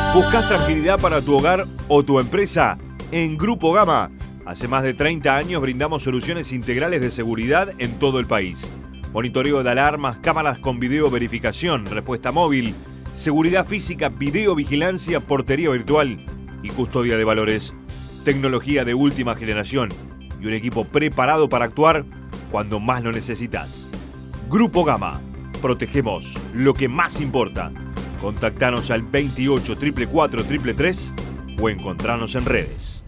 ¿Buscas tranquilidad para tu hogar o tu empresa? En Grupo Gama, hace más de 30 años brindamos soluciones integrales de seguridad en todo el país. Monitoreo de alarmas, cámaras con video verificación, respuesta móvil, seguridad física, videovigilancia, portería virtual y custodia de valores. Tecnología de última generación y un equipo preparado para actuar cuando más lo necesitas. Grupo Gama, protegemos lo que más importa. Contactanos al 28 444 333 o encontranos en redes.